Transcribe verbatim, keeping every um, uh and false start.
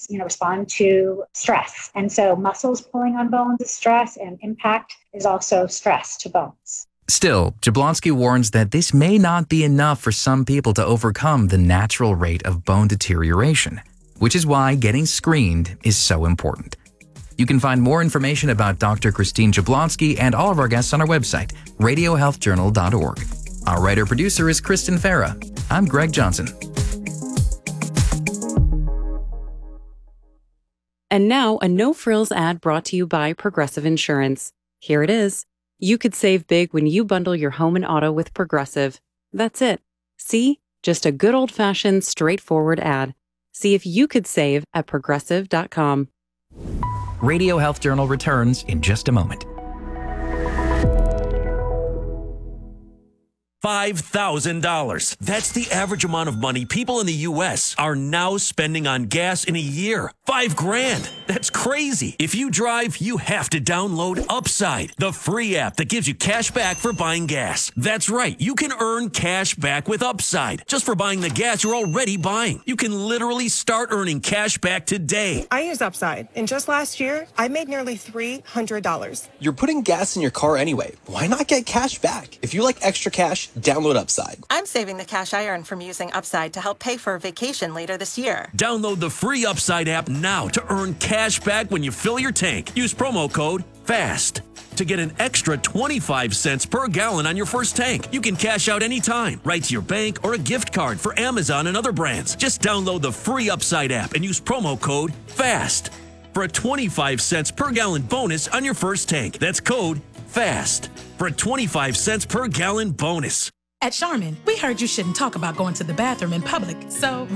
you know, respond to stress. And so muscles pulling on bones is stress, and impact is also stress to bones. Still, Jablonski warns that this may not be enough for some people to overcome the natural rate of bone deterioration, which is why getting screened is so important. You can find more information about Doctor Christine Jablonski and all of our guests on our website, radio health journal dot org. Our writer-producer is Kristen Farah. I'm Greg Johnson. And now, a no-frills ad brought to you by Progressive Insurance. Here it is. You could save big when you bundle your home and auto with Progressive. That's it. See? Just a good old-fashioned, straightforward ad. See if you could save at progressive dot com. Radio Health Journal returns in just a moment. five thousand dollars. That's the average amount of money people in the U S are now spending on gas in a year. Five grand. That's crazy. If you drive, you have to download Upside, the free app that gives you cash back for buying gas. That's right. You can earn cash back with Upside just for buying the gas you're already buying. You can literally start earning cash back today. I use Upside, and just last year, I made nearly three hundred dollars. You're putting gas in your car anyway. Why not get cash back? If you like extra cash, download Upside. I'm saving the cash I earn from using Upside to help pay for a vacation later this year. Download the free Upside app now to earn cash back when you fill your tank. Use promo code FAST to get an extra twenty-five cents per gallon on your first tank. You can cash out anytime, right to your bank or a gift card for Amazon and other brands. Just download the free Upside app and use promo code FAST for a twenty-five cents per gallon bonus on your first tank. That's code FAST for a twenty-five cents per gallon bonus. At Charmin, we heard you shouldn't talk about going to the bathroom in public, so